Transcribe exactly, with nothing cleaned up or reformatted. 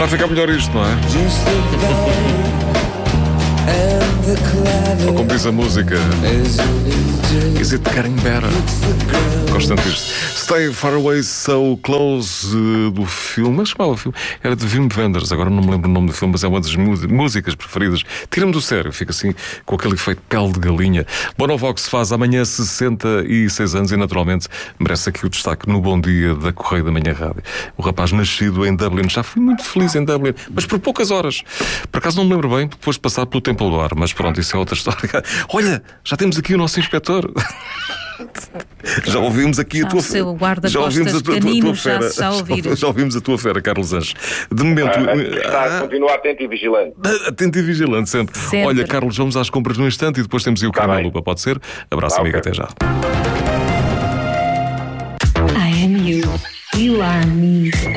Vai ficar melhor isto, não é? Ou como diz a música, is it getting better? Gosto tanto disto. Stay Far Away So Close, uh, do filme. Mas chamava o filme? Era de Wim Wenders. Agora não me lembro o nome do filme, mas é uma das músicas preferidas. Tira-me do sério, fica assim com aquele efeito pele de galinha. Bonovox faz amanhã sessenta e seis anos e naturalmente merece aqui o destaque no Bom Dia da Correio da Manhã Rádio. O rapaz nascido em Dublin, já fui muito feliz em Dublin, mas por poucas horas. Por acaso não me lembro bem, depois de passar pelo Templo do Ar, mas pronto, isso é outra história. Olha, já temos aqui o nosso inspetor. Já ouvimos aqui já a tua fera. Já ouvimos a tua, tua, tua fera. Já, já, já ouvimos a tua fera, Carlos Anjos. De momento. Ah, está, ah, continua atento e vigilante. Atento e vigilante, sempre. sempre. Olha, Carlos, vamos às compras no instante e depois temos aí o Tá Carmen Lupa, pode ser? Abraço, tá, amigo, okay. até já. I am you. You are me.